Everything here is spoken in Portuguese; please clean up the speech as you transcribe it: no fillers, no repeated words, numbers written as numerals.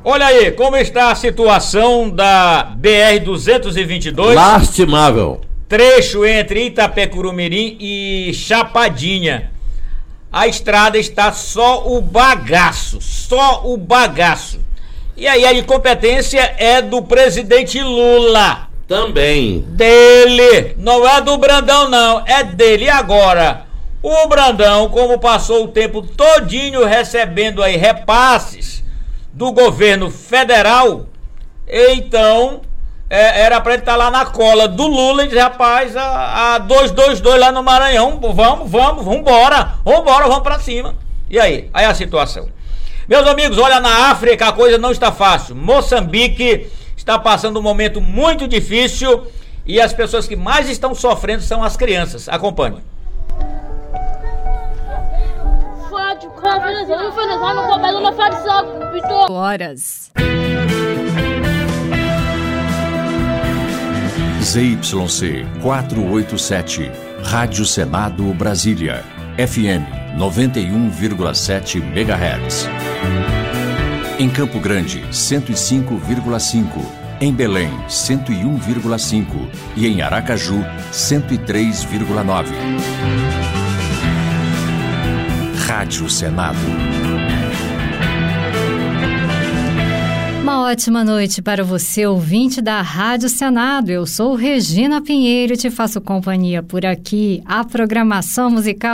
Olha aí, como está a situação da BR-222? Lastimável. Trecho entre Itapecuru-Mirim e Chapadinha. A estrada está só o bagaço. E aí a incompetência é do presidente Lula. Também. Dele. Não é do Brandão, não. É dele. E agora? O Brandão, como passou o tempo todinho recebendo aí repasses do governo federal, então era pra ele estar lá na cola do Lula e dizer, rapaz, a 222 lá no Maranhão, vambora, vamos pra cima. E aí a situação. Meus amigos, olha, na África a coisa não está fácil. Moçambique está passando um momento muito difícil e as pessoas que mais estão sofrendo são as crianças. Acompanhe. Horas. ZYC 487, Rádio Senado Brasília, FM 91,7 MHz. Em Campo Grande, 105,5. Em Belém, 101,5. E em Aracaju, 103,9. Rádio Senado. Uma ótima noite para você, ouvinte da Rádio Senado. Eu sou Regina Pinheiro e te faço companhia por aqui. A programação musical